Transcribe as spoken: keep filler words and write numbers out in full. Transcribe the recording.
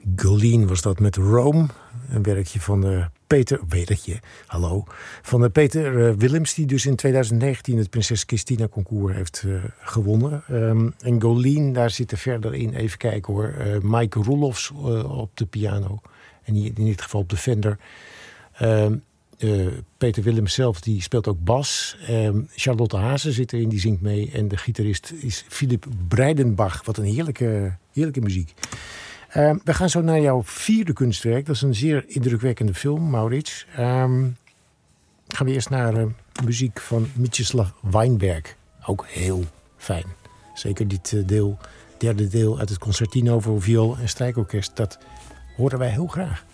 Jolene was dat met Rome. Een werkje van uh, Peter... Werkje, hallo. Van uh, Peter uh, Willems, die dus in twintig negentien het Prinses Christina Concours heeft uh, gewonnen. Um, en Jolene, daar zit er verder in. Even kijken hoor. Uh, Mike Roelofs uh, op de piano. En in dit geval op de Fender. Um, uh, Peter Willems zelf, die speelt ook bas. Um, Charlotte Hazen zit erin, die zingt mee. En de gitarist is Philip Breidenbach. Wat een heerlijke, heerlijke muziek. Uh, we gaan zo naar jouw vierde kunstwerk. Dat is een zeer indrukwekkende film, Maurits. Um, gaan we eerst naar uh, muziek van Mieczysław Weinberg. Ook heel fijn. Zeker dit uh, deel, derde deel uit het Concertino voor viool en strijkorkest. Dat horen wij heel graag.